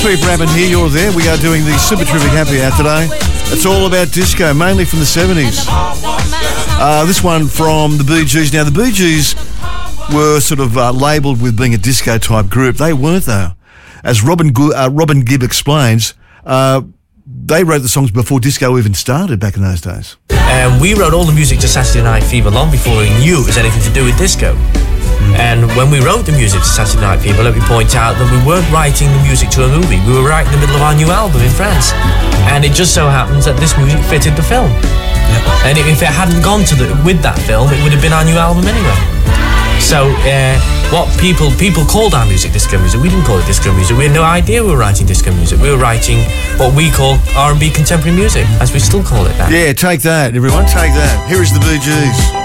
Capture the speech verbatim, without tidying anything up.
Pete Rabin here, you're there. We are doing the Super Terrific Happy Hour today. It's all about disco, mainly from the seventies. Uh, this one from the Bee Gees. Now, the Bee Gees were sort of uh, labelled with being a disco-type group. They weren't, though. As Robin, Gu- uh, Robin Gibb explains, uh, they wrote the songs before disco even started back in those days. Um, we wrote all the music to Saturday Night Fever long before we knew it was anything to do with disco. And when we wrote the music to Saturday Night Fever, let me point out that we weren't writing the music to a movie. We were right in the middle of our new album in France. And it just so happens that this music fitted the film. Yep. And if it hadn't gone to the, with that film, it would have been our new album anyway. So uh, what people people called our music disco music, we didn't call it disco music. We had no idea we were writing disco music. We were writing what we call R and B contemporary music, as we still call it now. Yeah, take that, everyone. Take that. Here is the Bee Gees.